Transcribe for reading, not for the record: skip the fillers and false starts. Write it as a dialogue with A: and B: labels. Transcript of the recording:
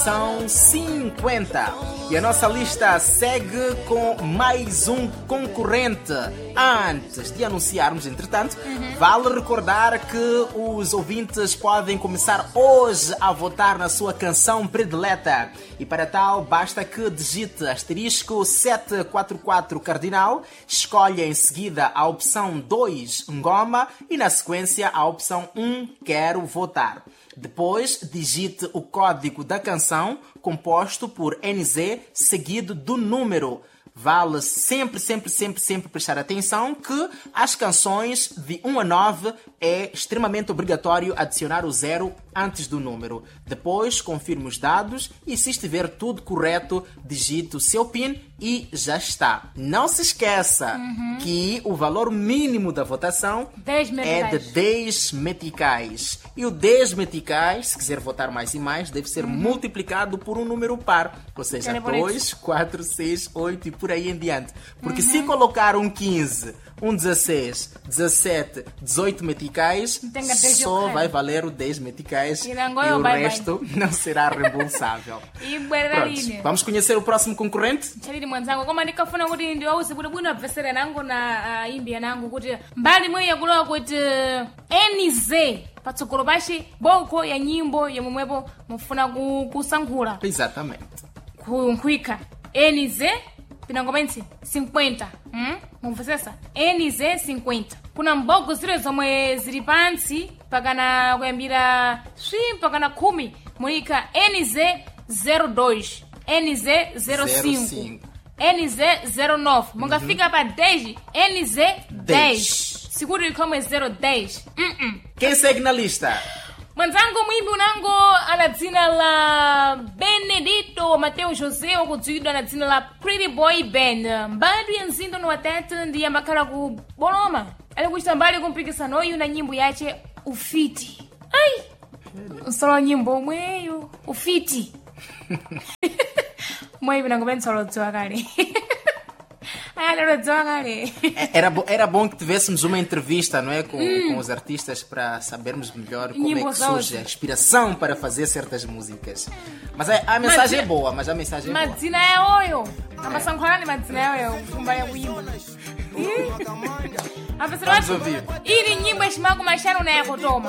A: São 50 e a nossa lista segue com mais um concorrente. Antes de anunciarmos, entretanto, vale recordar que os ouvintes podem começar hoje a votar na sua canção predileta. E para tal, basta que digite asterisco 744 cardinal, escolha em seguida a opção 2 Ngoma e na sequência a opção 1 Quero Votar. Depois, digite o código da canção composto por NZ seguido do número. Vale sempre prestar atenção que as canções de 1 a 9 é extremamente obrigatório adicionar o 0 antes do número. Depois, confirme os dados e se estiver tudo correto, digite o seu PIN e já está. Não se esqueça que o valor mínimo da votação é de 10 meticais. E o 10 meticais, se quiser votar mais e mais, deve ser multiplicado por um número par. Ou seja, 2, 4, 6, 8 e por aí em diante. Porque se colocar um 15, um 16, 17, 18 meticais, só vai valer o 10 meticais e o resto não será reembolsável. Pronto, vamos conhecer o próximo concorrente?
B: Mwenzangu kama nikafuna kuti ndiwauze kuti bwino abvesera nangu na imbi yanangu kuti mbali mwe yakulowa kuti NZ patsogolo pashi boko ya nyimbo yomwepo mufuna kusankhula.
A: Exatamente.
B: Nkhwika NZ pinangomensi 50. Mumvesesa NZ 50. Kuna mbogo zile zomwe zili pansi pakana kuyambira pakana 10 mulika NZ 02, NZ 05, NZ 09. Mungafika pa 10, NZ 10. Seguro ikome 010.
A: Quem segue na lista?
B: Mwenzangu mwimbi unango ana dzina la Benedito Mateo José okudziwidwa na dzina la Pretty Boy Band. Mbadu ya mzindo ni watatu ndiye makhala ku Boloma. Ali kuchita mbali kumpikisano uyu na nyimbo yache Ufiti. Ai! Nsolo nyimbo umweyo Ufiti. Mwe binangomeni solo tsoa kale.
A: Era bom que tivéssemos uma entrevista, não é, com os artistas para sabermos melhor como é que surge a inspiração para fazer certas músicas. Mas a mensagem é boa, mas a mensagem é boa.
B: Madzina é oyo. Amasankhorani madzina é oyo. Kumbaya kuimba.
A: Vamos ouvir.
B: Ili nyimbo eshimangu mashano na yakotoma.